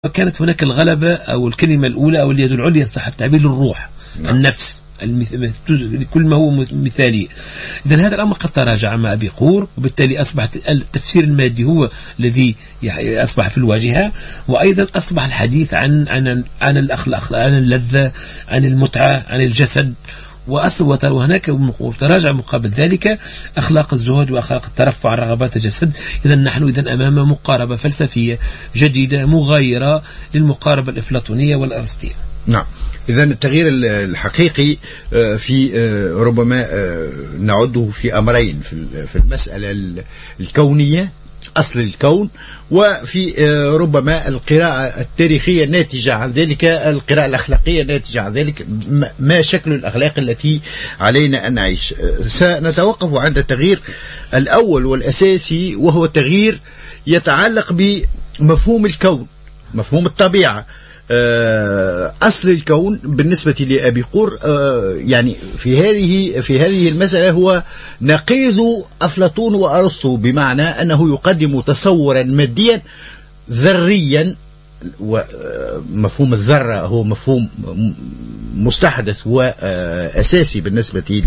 كانت هناك الغلبة أو الكلمة الأولى أو اليد العليا صح التعبير للروح. نعم. النفس كل ما هو مثالي. إذن هذا الأمر قد تراجع مع أبي قور، وبالتالي أصبح التفسير المادي هو الذي أصبح في الواجهة، وأيضا أصبح الحديث عن الأخلاق، عن اللذة، عن المتعة، عن الجسد، وهناك تراجع مقابل ذلك أخلاق الزهد وأخلاق الترفع عن رغبات الجسد. إذن نحن أمام مقاربة فلسفية جديدة مغايرة للمقاربة الأفلاطونية والأرسطية. نعم. إذن التغيير الحقيقي في ربما نعده في أمرين، في المسألة الكونية أصل الكون، وفي ربما القراءة التاريخية الناتجة عن ذلك، القراءة الأخلاقية الناتجة عن ذلك، ما شكل الأخلاق التي علينا أن نعيش. سنتوقف عند التغيير الأول والأساسي، وهو تغيير يتعلق بمفهوم الكون، مفهوم الطبيعة. أصل الكون بالنسبة لأبي قور يعني في هذه المسألة هو نقيض أفلاطون وأرسطو، بمعنى أنه يقدم تصورا ماديا ذريا، ومفهوم الذرة هو مفهوم مستحدث وأساسي بالنسبة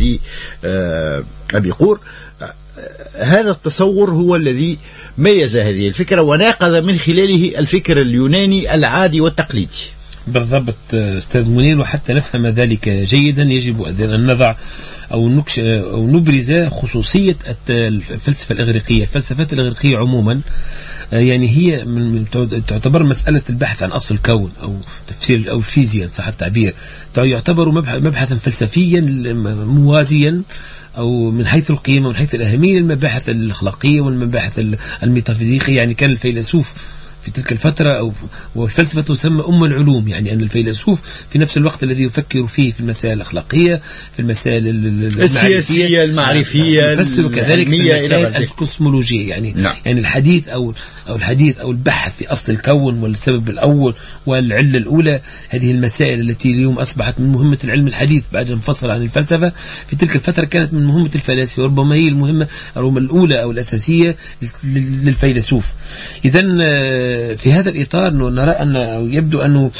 لأبي قور. هذا التصور هو الذي ميز هذه الفكرة وناقض من خلاله الفكر اليوناني العادي والتقليدي. بالضبط أستاذ منير، وحتى نفهم ذلك جيدا يجب أن نضع أو نبرز خصوصية الفلسفة الإغريقية. الفلسفات الإغريقية عموما يعني هي تعتبر مسألة البحث عن أصل الكون أو تفسير أو الفيزياء صح التعبير، يعتبر مبحثا فلسفيا موازيا أو من حيث القيمة ومن حيث الأهمية للمباحث الأخلاقية والمباحث الميتافيزيقية. يعني كان الفيلسوف في تلك الفترة والفلسفة تسمى أم العلوم، يعني أن الفيلسوف في نفس الوقت الذي يفكر فيه في المسائل الأخلاقية، في المسائل السياسية المعرفية، يفسر كذلك في المسائل الكوسمولوجية. يعني نعم. يعني الحديث أو البحث في أصل الكون والسبب الأول والعلة الأولى، هذه المسائل التي اليوم أصبحت من مهمة العلم الحديث بعد أن انفصل عن الفلسفة، في تلك الفترة كانت من مهمة الفلاسفة، وربما هي المهمة الأولى أو الأساسية للفيلسوف. إذن في هذا الإطار نرى أن يبدو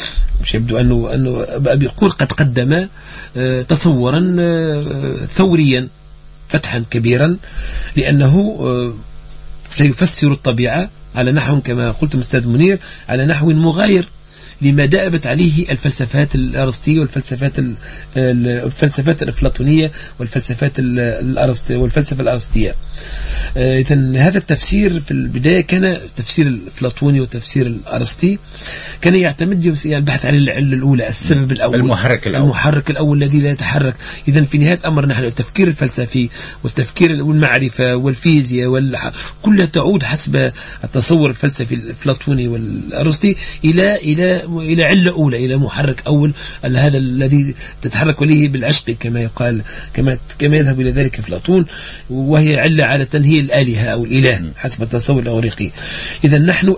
أنه أبي قور قد قدم تصورا ثوريا فتحا كبيرا، لأنه سيفسر الطبيعة على نحو كما قلت أستاذ منير، على نحو مغاير لما دأبت عليه الفلسفات الأرسطية والفلسفات الأفلاطونية والفلسفة الأرسطية. إذن هذا التفسير في البداية كان التفسير الأفلاطوني والتفسير الأرسطي كان يعتمد البحث عن العلة الأولى، السبب الأول، المحرك الأول الذي لا يتحرك. إذن في نهاية الأمر نحن التفكير الفلسفي والتفكير والمعرفة والفيزياء كلها تعود حسب التصور الفلسفي الأفلاطوني والأرسطي إلى علة أولى، إلى محرك أول، هذا الذي تتحرك إليه بالعشق كما يقال، كما يذهب إلى ذلك أفلاطون، وهي علة عادة هي الآلهة أو الإله حسب التصور الإغريقي. إذا نحن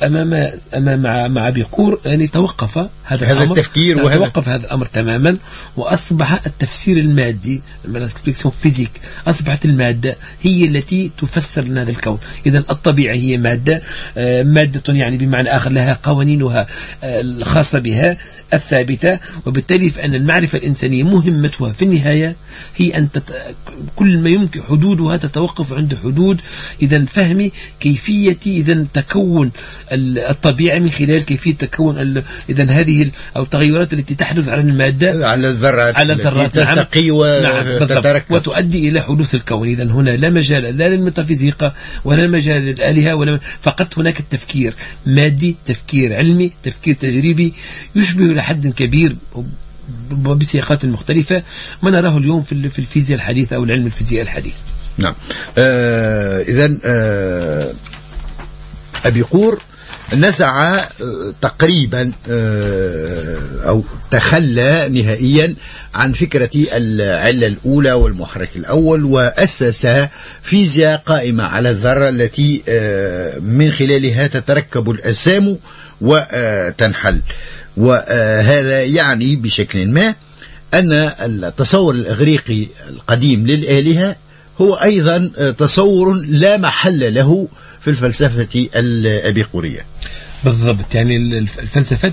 مع أبي قور يعني توقف هذا الأمر، توقف هذا الأمر تماما، وأصبح التفسير المادي فيزيك، أصبحت المادة هي التي تفسر لنا هذا الكون. إذا الطبيعة هي مادة يعني بمعنى آخر لها قوانينها الخاصة بها الثابتة، وبالتالي فإن المعرفة الإنسانية مهمتها في النهاية هي أن كل ما يمكن حدودها تتوقف عند حدود فهم كيفية تكون الطبيعة من خلال كيفية تكون هذه أو التغيرات التي تحدث على المادة، على الذرات ترتقي وتتركب وتؤدي إلى حدوث الكون. إذن هنا لا مجال لا للميتافيزيقا ولا مجال للآلهة، فقط هناك التفكير مادي، تفكير علمي، تفكير تجريبي يشبه لحد كبير بسياقات مختلفة ما نراه اليوم في الفيزياء الحديثة أو العلم الفيزياء الحديث. نعم. إذن أبي قور نزع تقريبا أو تخلى نهائيا عن فكرة العلة الأولى والمحرك الأول، وأسس فيزياء قائمة على الذرة التي من خلالها تتركب الأجسام وتنحل. وهذا يعني بشكل ما أن التصور الإغريقي القديم للآلهة هو أيضا تصور لا محل له في الفلسفة الأبيقورية. بالضبط، يعني الفلسفات